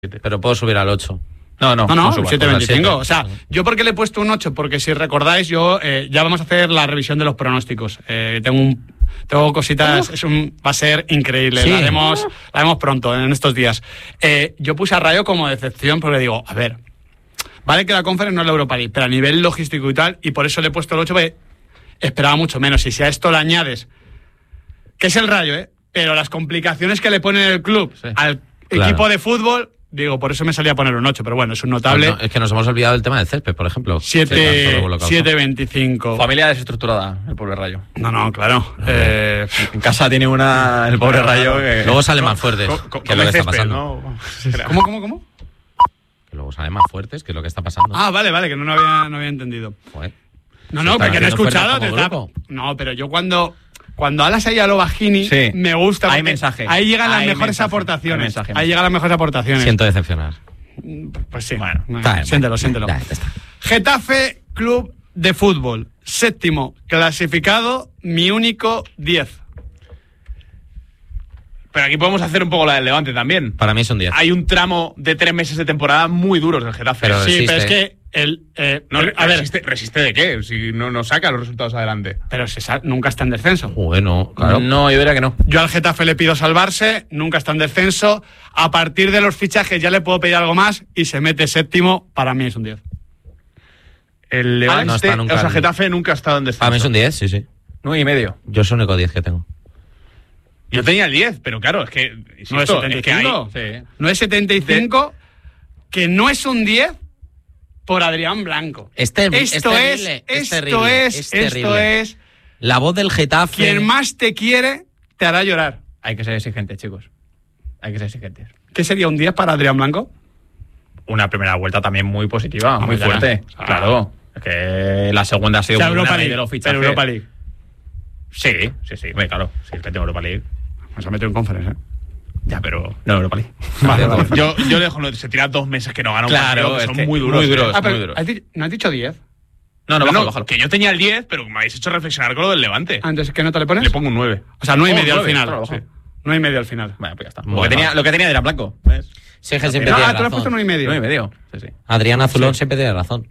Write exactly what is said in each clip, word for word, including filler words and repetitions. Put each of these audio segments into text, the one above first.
Pero puedo subir al ocho. No, no, no, no, no siete veinticinco. O sea, yo porque le he puesto un ocho, porque si recordáis, yo eh, ya vamos a hacer la revisión de los pronósticos. Eh, tengo un, tengo cositas, es un, va a ser increíble. Sí. La haremos, la haremos pronto, en estos días. Eh, yo puse a Rayo como decepción porque digo, a ver, vale que la Conference no es la Europa League, pero a nivel logístico y tal, y por eso le he puesto el ocho, porque esperaba mucho menos. Y si a esto le añades, que es el Rayo, ¿eh? Pero las complicaciones que le pone el club sí. al claro. equipo de fútbol... Digo, por eso me salía a poner un ocho, pero bueno, es un notable. No, no, es que nos hemos olvidado del tema del césped, por ejemplo. siete veinticinco. Familia desestructurada, el pobre Rayo. No, no, claro. Eh, en casa tiene una, el pobre Rayo. Que... Luego salen más fuertes, co- que es lo que está pasando. ¿No? ¿Cómo, cómo, cómo? Que luego salen más fuertes, que es lo que está pasando. Ah, vale, vale, que no, no, había, no había entendido. Joder. No, no, porque no he escuchado. Te está... No, pero yo cuando... Cuando hablas ahí a lo Bajini, sí. me gusta. Hay mensaje. Ahí llegan las hay mejores mensaje. aportaciones. Hay mensaje, ahí llegan las mejores aportaciones. Siento decepcionar. Pues sí. Bueno, bueno siéntelo, siéntelo. Ya, ya está. Getafe Club de Fútbol. Séptimo clasificado, mi único diez. Pero aquí podemos hacer un poco la del Levante también. Para mí es un diez. Hay un tramo de tres meses de temporada muy duros del Getafe. Pero sí, pero es que el, eh, no, a resiste, ver, ¿resiste de qué? Si no, no saca los resultados adelante. Pero se sal, nunca está en descenso. Bueno, claro. No, yo diría que no. Yo al Getafe le pido salvarse, nunca está en descenso. A partir de los fichajes ya le puedo pedir algo más y se mete séptimo. Para mí es un diez. El Levante, no está nunca o sea, en... Getafe nunca ha estado en descenso. Para mí es un diez, sí, sí. nueve y medio. Yo soy el único diez que tengo. Yo tenía el diez, pero claro, es que... Insisto, ¿no es setenta y cinco? Es que hay, sí. ¿No es setenta y cinco? De... Que no es un diez por Adrián Blanco. Es ter- esto es terrible, es, es esto terrible, es, es esto terrible. es... La voz del Getafe... Quien más te quiere, te hará llorar. Hay que ser exigentes, chicos. Hay que ser exigentes. ¿Qué sería un diez para Adrián Blanco? Una primera vuelta también muy positiva, ah, muy ya. fuerte. Ah. Claro. Es que la segunda ha sido o sea, muy Europa buena League, de los fichajes. pero Europa League. Sí, sí, sí. Bueno, claro. Sí, es que tengo Europa League. Nos ha metido en Conference, ¿eh? Ya, pero no Europa League. Vale, vale. Yo, yo le dejo, se tira dos meses que no gana un claro, partido, que son que muy duros. Muy duros, ah, pero, muy duros. ¿no has dicho diez? No, no, bájalo, bájalo. Que yo tenía el diez, pero me habéis hecho reflexionar con lo del Levante. Ah, entonces, ¿qué nota le pones? Le pongo un nueve. O sea, nueve y medio oh, al final. Claro, sí. nueve y medio al final. Bueno, pues ya está. Bueno, lo, que tenía, lo que tenía era Blanco. ¿Ves? Sí, que siempre no, tiene ah, tú le has puesto razón. nueve y medio. nueve y medio. Sí, sí. Adrián Azulón sí. siempre tiene razón.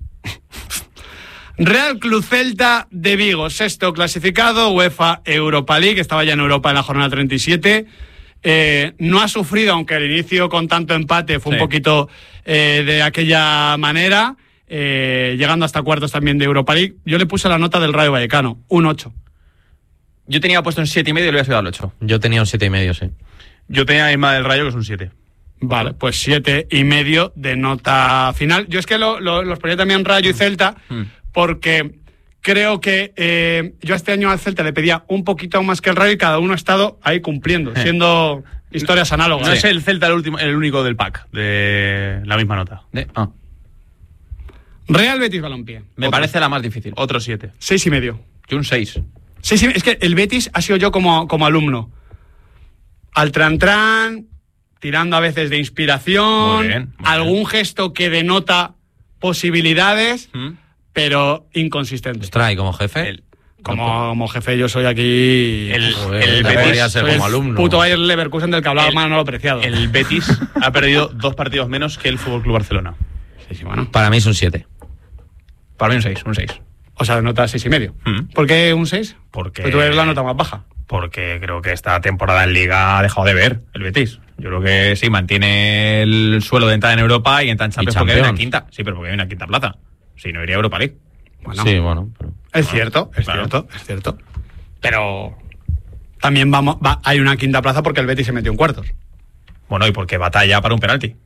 Real Club Celta de Vigo, sexto clasificado, UEFA Europa League, estaba ya en Europa en la jornada treinta y siete. Eh, no ha sufrido, aunque el inicio con tanto empate fue sí. un poquito eh, de aquella manera, eh, llegando hasta cuartos también de Europa League. Yo le puse la nota del Rayo Vallecano, un ocho. Yo tenía puesto un siete y medio y le voy a al ocho. Yo tenía un siete y medio, sí. Yo tenía misma del Rayo, que es un siete. Vale, pues siete y medio de nota final. Yo es que lo, lo, los ponía también Rayo y Celta, mm. porque creo que eh, yo este año al Celta le pedía un poquito más que el Rayo y cada uno ha estado ahí cumpliendo, eh. siendo historias análogas. No sí. es el Celta el, último, el único del pack de la misma nota. ¿De? Ah. Real Betis Balompié. Me Otro. parece la más difícil. Otro siete. Seis y medio. Yo un seis. Sí, sí, es que el Betis ha sido yo como, como alumno. Al tran-tran, tirando a veces de inspiración, muy bien, muy algún bien. gesto que denota posibilidades, ¿Mm? pero inconsistente. Ostras, ¿y como jefe? El, como, como jefe yo soy aquí... El, Joder, el Betis Betis ser como alumno. Puto Bayer Leverkusen del que hablaba Manolo Preciado. El Betis ha perdido dos partidos menos que el F C Barcelona. Sí, sí, bueno. Para mí es un siete. Para mí un seis, un seis. O sea, nota seis y medio. ¿Mm? ¿Por qué un seis? Porque... Porque tú eres la nota más baja. Porque creo que esta temporada en Liga ha dejado de ver el Betis. Yo creo que sí, mantiene el suelo de entrar en Europa y entra en Champions, porque hay una quinta. Sí, pero porque hay una quinta plaza. Si no, iría a Europa League. Bueno, sí, bueno. Pero... Es cierto, es claro. cierto, es cierto. Pero también vamos, va, hay una quinta plaza porque el Betis se metió en cuartos. Bueno, y porque batalla para un penalti.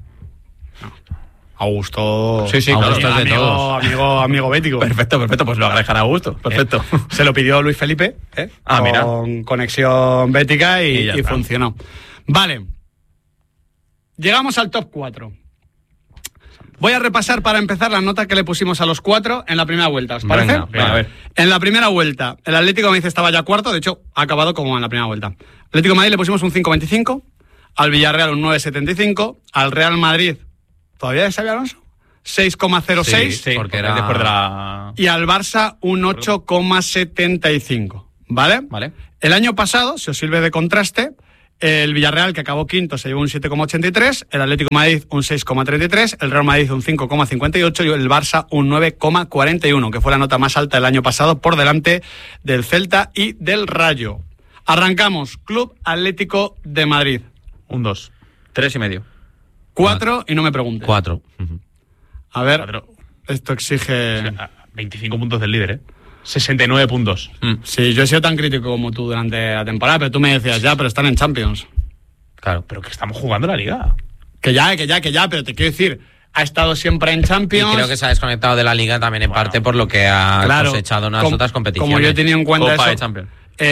Augusto. Sí, sí, Augusto claro. es de amigo, todos. Amigo, amigo bético. Perfecto, perfecto, pues lo agradecerá a Augusto. Perfecto. ¿Eh? Se lo pidió Luis Felipe, ¿eh? Ah, con mira. conexión bética y, y, y funcionó. Vale. Llegamos al top cuatro. Voy a repasar para empezar las notas que le pusimos a los cuatro en la primera vuelta. ¿Os parece? Venga, venga, a ver. En la primera vuelta, el Atlético de Madrid estaba ya cuarto, de hecho, ha acabado como en la primera vuelta. Atlético de Madrid le pusimos un cinco veinticinco, al Villarreal un nueve setenta y cinco, al Real Madrid, ¿todavía es Xabi Alonso? seis coma cero seis. Sí, sí, porque era después de la... Y al Barça un ocho coma setenta y cinco. ¿Vale? Vale. El año pasado, si os sirve de contraste, El Villarreal, que acabó quinto, se llevó un siete coma ochenta y tres, el Atlético de Madrid un seis coma treinta y tres, el Real Madrid un cinco coma cincuenta y ocho y el Barça un nueve coma cuarenta y uno, que fue la nota más alta del año pasado por delante del Celta y del Rayo. Arrancamos. Club Atlético de Madrid. Un dos. Tres y medio. Cuatro y no me preguntes. Cuatro. A ver, Cuatro. esto exige... O sea, veinticinco puntos del líder, ¿eh? sesenta y nueve puntos. Mm. Sí, yo he sido tan crítico como tú durante la temporada, pero tú me decías, ya, pero están en Champions. Claro. Pero que estamos jugando la liga. Que ya, que ya, que ya, pero te quiero decir, ha estado siempre en Y Champions. creo que se ha desconectado de la liga también en Bueno, parte por lo que ha Claro, cosechado en las com- otras competiciones. Como yo he tenido en cuenta Copa eso. de Champions.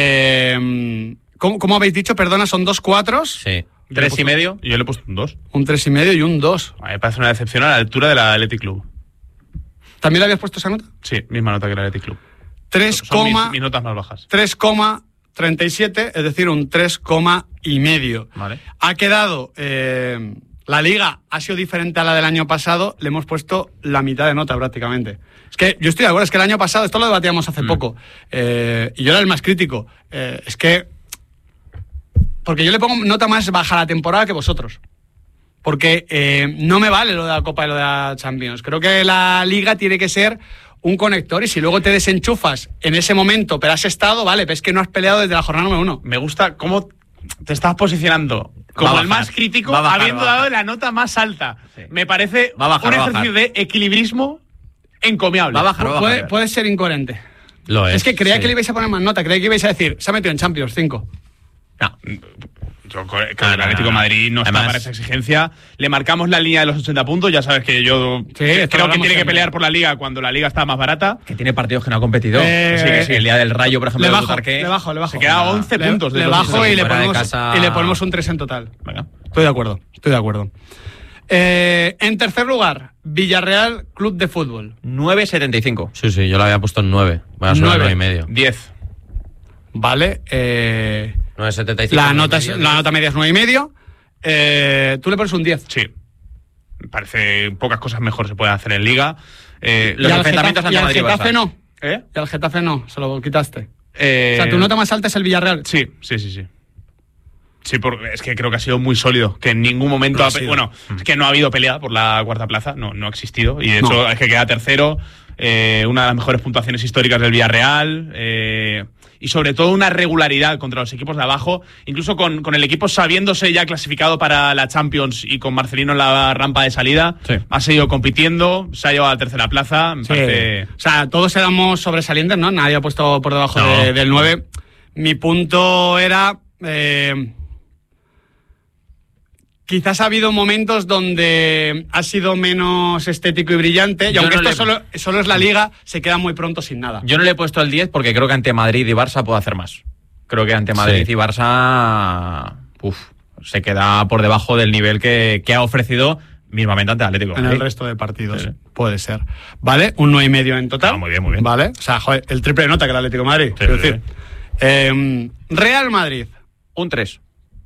Eh, ¿cómo, cómo habéis dicho? Perdona, son dos cuatros, Sí. Tres y medio. Y yo le he puesto un dos. un tres y medio y un dos. A mí me parece una decepción a la altura de la Athletic Club. ¿También le habías puesto esa nota? Sí, misma nota que la Athletic Club. tres, Son mis, mis notas más bajas. tres coma treinta y siete, es decir, un tres coma y medio. Vale. Ha quedado, eh, la liga ha sido diferente a la del año pasado, le hemos puesto la mitad de nota prácticamente. Es que yo estoy de acuerdo, es que el año pasado, esto lo debatíamos hace Mm. poco, eh, y yo era el más crítico, eh, es que, porque yo le pongo nota más baja a la temporada que vosotros. Porque eh, no me vale lo de la Copa y lo de la Champions. Creo que la liga tiene que ser un conector y si luego te desenchufas en ese momento, pero has estado, vale, pero es que no has peleado desde la jornada número uno. Me gusta cómo te estás posicionando como Va a el bajar. más crítico, Va a bajar, habiendo va a bajar. dado la nota más alta. Sí. Me parece Va a bajar, un va a ejercicio bajar. de equilibrismo encomiable. Va a bajar, va a Puede, bajar. puede ser incoherente. Lo es. Es que creía sí. que le ibais a poner más nota, creía que ibais a decir, se ha metido en Champions cinco. No, yo creo que No, el no, Atlético de no, no. Madrid no está Además- para esa exigencia. Le marcamos la línea de los ochenta puntos. Ya sabes que yo Sí, creo esto que lo hablamos tiene que siempre. pelear por la liga cuando la liga está más barata. Que tiene partidos que no ha competido. Eh, sí, que sí. El día del Rayo, por ejemplo, Le de bajo, Butarque, le bajo, le bajo. Se queda a once Le- puntos de Le los bajo y le, fuera de ponemos, casa. y le ponemos un tres en total. Venga. Estoy de acuerdo, estoy de acuerdo. Eh, en tercer lugar, Villarreal Club de Fútbol. nueve setenta y cinco. Sí, sí, yo lo había puesto en nueve. Voy a subir a Nueve. nueve y medio. diez. Vale. Eh, nueve setenta y cinco. la, nueve nota y es- medio, la diez. nota media es nueve y medio. Eh, tú le pones un diez. Sí. Me parece pocas cosas mejor se pueden hacer en liga. Eh, Los Y al enfrentamientos Getafe- y ante al Madrid y Getafe Barça. no. ¿Eh? Y al Getafe no, se lo quitaste. Eh, O sea, tu nota más alta es el Villarreal. Sí, sí, sí, sí. Sí, porque es que creo que ha sido muy sólido. Que en ningún momento. Lo ha ha pe- sido. bueno, es que no ha habido pelea por la cuarta plaza. No, no ha existido. Y de No. hecho, es que queda tercero. eh, una de las mejores puntuaciones históricas del Villarreal. eh, y sobre todo una regularidad contra los equipos de abajo. Incluso con, con el equipo sabiéndose ya clasificado para la Champions y con Marcelino en la rampa de salida. Sí. Ha seguido compitiendo. Se ha llevado a la tercera plaza. Me Sí. parece. O sea, todos éramos sobresalientes, ¿no? Nadie ha puesto por debajo No. de- del nueve. Mi punto era... eh, quizás ha habido momentos donde ha sido menos estético y brillante. Y Yo aunque no esto le- solo, solo es la liga, se queda muy pronto sin nada. Yo no le he puesto el diez porque creo que ante Madrid y Barça puedo hacer más. Creo que ante Madrid Sí. y Barça uf, se queda por debajo del nivel que, que ha ofrecido mismamente ante Atlético de En el Madrid. resto de partidos. Sí. Puede ser. ¿Vale? Un nueve y medio en total. Ah, muy bien, muy bien. ¿Vale? O sea, joder, el triple de nota que el Atlético de Madrid. Sí, quiero sí, decir. Eh, Real Madrid, Un tres.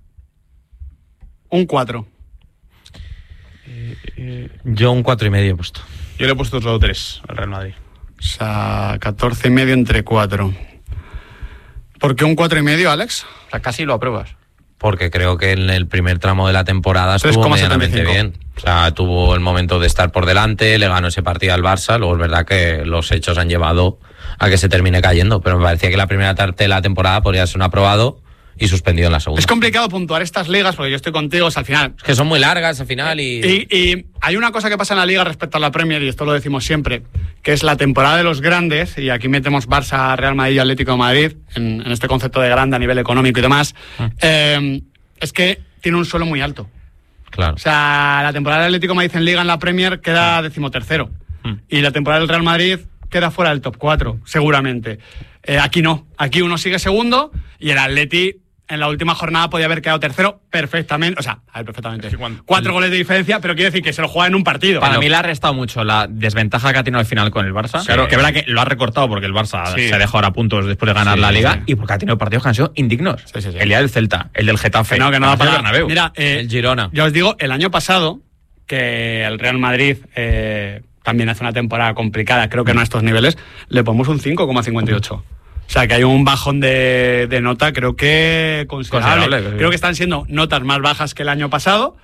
un cuatro. Yo un cuatro y medio he puesto. Yo le he puesto otro tres al Real Madrid. O sea, catorce y medio entre cuatro. ¿Por qué un cuatro y medio, Alex? O sea, casi lo apruebas. Porque creo que en el primer tramo de la temporada tres estuvo coma setenta y medianamente cinco. bien. O sea, tuvo el momento de estar por delante, le ganó ese partido al Barça, luego es verdad que los hechos han llevado a que se termine cayendo, pero me parecía que la primera parte de la temporada podría ser un aprobado y suspendido en la segunda. Es complicado puntuar estas ligas porque yo estoy contigo, o sea, al final. Es que son muy largas al final y... Y, y hay una cosa que pasa en la liga respecto a la Premier, y esto lo decimos siempre, que es la temporada de los grandes, y aquí metemos Barça, Real Madrid y Atlético de Madrid, en, en este concepto de grande a nivel económico y demás, eh, es que tiene un suelo muy alto. Claro. O sea, la temporada del Atlético de Madrid en Liga en la Premier queda decimotercero. Mm. Y la temporada del Real Madrid queda fuera del top cuatro, seguramente. Eh, aquí no. Aquí uno sigue segundo y el Atleti en la última jornada podía haber quedado tercero perfectamente. O sea, a ver, perfectamente. Es que cuando- Cuatro goles de diferencia, pero quiero decir que se lo juega en un partido. Para Pero- mí le ha restado mucho la desventaja que ha tenido al final con el Barça. Claro. Que es verdad que lo ha recortado porque el Barça Sí. se ha dejado ahora puntos después de ganar Sí, la Liga sí. y porque ha tenido partidos que han sido indignos. Sí, sí, sí. El día del Celta, el del Getafe. Que no, que no el va para Bernabéu. Mira, eh, El Girona. ya os digo, el año pasado, que el Real Madrid eh, también hace una temporada complicada, creo que no a estos niveles, le ponemos un cinco coma cincuenta y ocho. O sea, que hay un bajón de, de nota, creo que considerable. considerable creo que están siendo notas más bajas que el año pasado.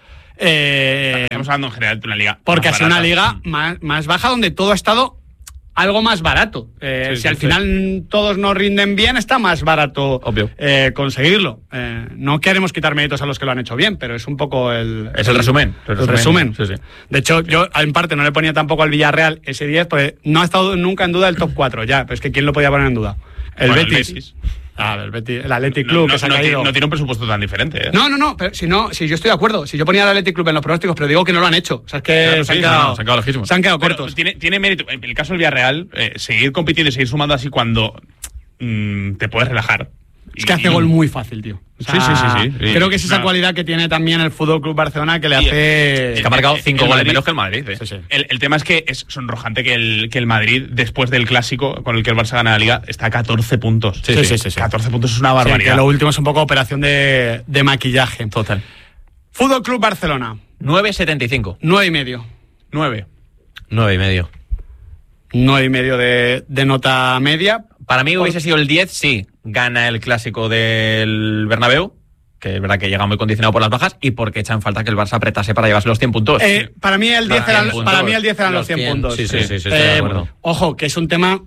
Eh, Estamos hablando en general de una liga. Porque ha sido una liga más, más baja donde todo ha estado algo más barato. Eh, sí, si sí, al sí. final todos nos rinden bien, está más barato eh, conseguirlo. Eh, no queremos quitar méritos a los que lo han hecho bien, pero es un poco el... Es el, el resumen. El, el resumen. resumen. Sí, sí. De hecho, yo en parte no le ponía tampoco al Villarreal ese diez, porque no ha estado nunca en duda el top cuatro ya, pero es que ¿quién lo podía poner en duda? El bueno, Betis. El Betis. Ah, el, Betis, el Athletic Club, no, que se ha no, caído. No tiene un presupuesto tan diferente, ¿eh? No, no, no, pero si no, si yo estoy de acuerdo. Si yo ponía al Athletic Club en los pronósticos, pero digo que no lo han hecho. O sea, es que claro, se, sí, han quedado, no, se han quedado lejísimos. Se han quedado pero cortos. Tiene, tiene mérito. En el caso del Villarreal, eh, seguir compitiendo y seguir sumando así cuando mmm, te puedes relajar. Es que hace gol muy fácil, tío. O sea, sí, sí, sí, sí. Creo que es esa no. cualidad que tiene también el Fútbol Club Barcelona que le y hace. Es que ha marcado cinco goles menos que el Madrid. ¿eh? Sí, sí. El, el tema es que es sonrojante que el, que el Madrid, después del clásico con el que el Barça gana la Liga, está a catorce puntos. Sí, sí, sí. sí, sí. catorce puntos es una barbaridad. Sí, que lo último es un poco operación de, de maquillaje. Total. Fútbol Club Barcelona. nueve setenta y cinco. nueve y medio. nueve. nueve y medio. nueve y medio de, de nota media. Para mí hubiese sido el diez, sí. Gana el clásico del Bernabéu, que es verdad que llega muy condicionado por las bajas, y porque echan falta que el Barça apretase para llevarse los cien puntos. Eh, para mí el diez eran, para mí el diez eran los cien, cien puntos. Sí, sí, sí, sí, sí eh, de acuerdo. Ojo, que es un tema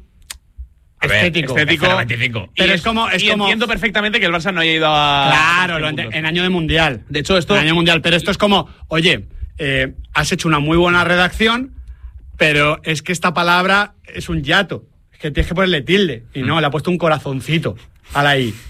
ver, estético. estético veinticinco. Pero y es como... Es y como entiendo perfectamente que el Barça no haya ido a... Claro, lo ente- en año de Mundial. De hecho, esto... En año Mundial, pero esto es como, oye, eh, has hecho una muy buena redacción, pero es que esta palabra es un hiato. Es que tienes que ponerle tilde. Y no, le ha puesto un corazoncito a la I.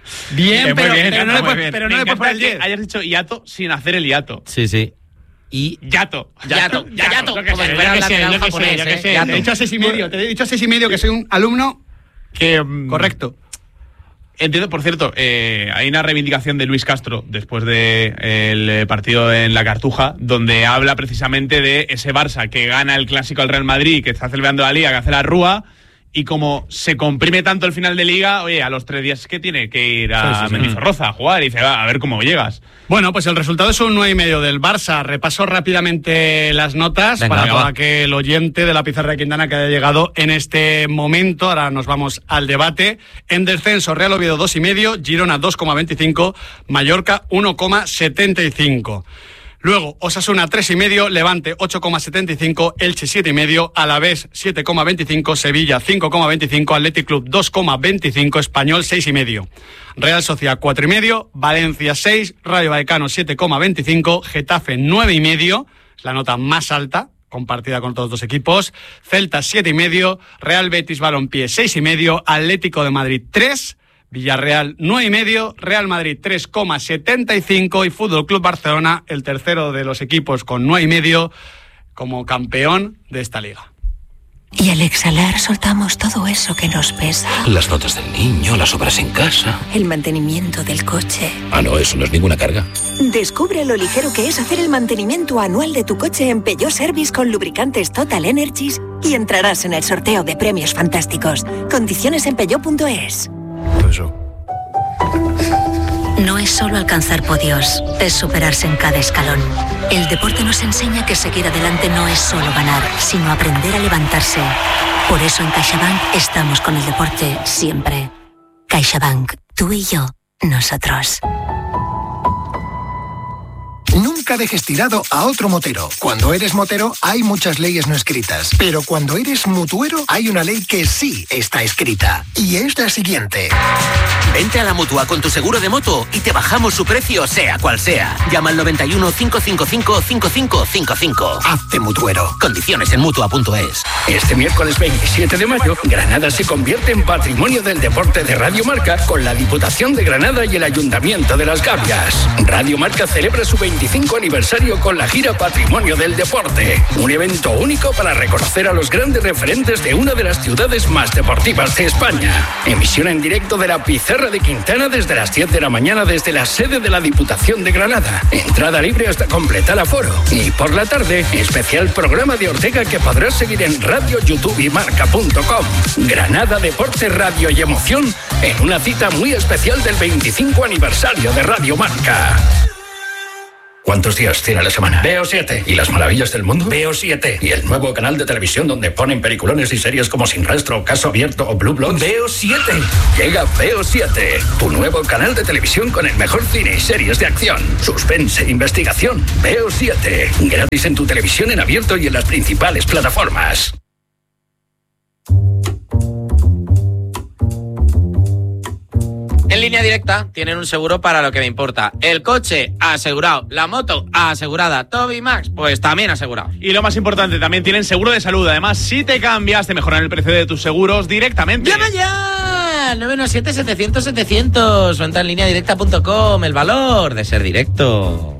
Bien, pero, bien, pero no le puedes, bien. pero no Me le puedes poner el encanta diez. que hayas dicho hiato sin hacer el hiato. Sí, sí. Y Yato. Yato, Yato. yato. Yo qué sé, Yo yo qué qué sé, sé, yo yo qué qué sé, sé, yo yo qué qué sé. sé. Te he dicho a seis y medio, te he dicho a seis y medio que soy un alumno Que, mm, correcto. Entiendo, por cierto, eh, hay una reivindicación de Luis Castro después del de, partido en la Cartuja, donde habla precisamente de ese Barça que gana el clásico al Real Madrid, que está celebrando la Liga, que hace la rúa, y como se comprime tanto el final de Liga, oye, a los tres días es que tiene que ir a sí, sí, sí. Mendizorroza a jugar y dice, va, a ver cómo llegas. Bueno, pues el resultado es un nueve y medio del Barça. Repaso rápidamente las notas Venga, para va. que el oyente de la pizarra de Quintana que haya llegado en este momento. Ahora nos vamos al debate. En descenso, Real Oviedo dos y medio, Girona dos coma veinticinco, Mallorca uno coma setenta y cinco. Luego, Osasuna tres y medio, Levante ocho coma setenta y cinco, Elche siete y medio, Alavés siete coma veinticinco, Sevilla cinco coma veinticinco, Athletic Club dos coma veinticinco, Español seis y medio, Real Sociedad cuatro y medio, Valencia seis, Rayo Vallecano siete coma veinticinco, Getafe nueve y medio, es la nota más alta compartida con todos los dos equipos, Celta siete y medio, Real Betis Balompié seis y medio, Atlético de Madrid tres, Villarreal nueve y medio, Real Madrid tres coma setenta y cinco y Fútbol Club Barcelona, el tercero de los equipos con nueve y medio, como campeón de esta liga. Y al exhalar soltamos todo eso que nos pesa. Las notas del niño, las obras en casa. El mantenimiento del coche. Ah, no, eso no es ninguna carga. Descubre lo ligero que es hacer el mantenimiento anual de tu coche en Peugeot Service con lubricantes Total Energies y entrarás en el sorteo de premios fantásticos. Condiciones en peugeot punto es. Eso. No es solo alcanzar podios, es superarse en cada escalón. El deporte nos enseña que seguir adelante no es solo ganar, sino aprender a levantarse. Por eso en CaixaBank estamos con el deporte siempre. CaixaBank, tú y yo, nosotros. Nunca dejes tirado a otro motero. Cuando eres motero hay muchas leyes no escritas, pero cuando eres mutuero hay una ley que sí está escrita, y es la siguiente. Vente a la Mutua con tu seguro de moto y te bajamos su precio sea cual sea. Llama al noventa y uno, cinco cinco cinco, cinco cinco cinco cinco. Hazte mutuero. Condiciones en Mutua punto es. Este miércoles veintisiete de mayo, Granada se convierte en Patrimonio del Deporte de Radio Marca con la Diputación de Granada y el Ayuntamiento de Las Gavias. Radio Marca celebra su veinticinco aniversario con la gira Patrimonio del Deporte. Un evento único para reconocer a los grandes referentes de una de las ciudades más deportivas de España. Emisión en directo de la pizarra de Quintana desde las diez de la mañana desde la sede de la Diputación de Granada. Entrada libre hasta completar aforo. Y por la tarde, especial programa de Ortega que podrás seguir en radio, YouTube y marca punto com. Granada, deporte, radio y emoción en una cita muy especial del veinticinco aniversario de Radio Marca. ¿Cuántos días tiene la semana? Veo siete. ¿Y las maravillas del mundo? Veo siete. ¿Y el nuevo canal de televisión donde ponen peliculones y series como Sin Rastro, Caso Abierto o Blue Bloods? Veo siete. Llega Veo siete, tu nuevo canal de televisión con el mejor cine y series de acción, suspense, investigación. Veo siete. Gratis en tu televisión en abierto y en las principales plataformas. En Línea Directa tienen un seguro para lo que me importa. El coche asegurado, la moto asegurada, Toby Max pues también asegurado. Y lo más importante, también tienen seguro de salud. Además, si te cambias, te mejoran el precio de tus seguros directamente. ¡Llama ya! nueve uno siete, setecientos, setecientos o entra en línea directa punto com. El valor de ser directo.